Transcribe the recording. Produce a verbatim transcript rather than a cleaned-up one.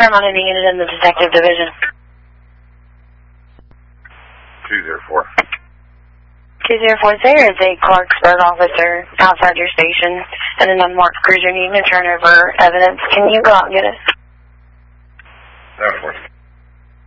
Confirm on any unit in the detective division. two zero four. two zero four, there is a Clarksburg officer outside your station and an unmarked cruiser needing to turn over evidence. Can you go out and get it? seven four.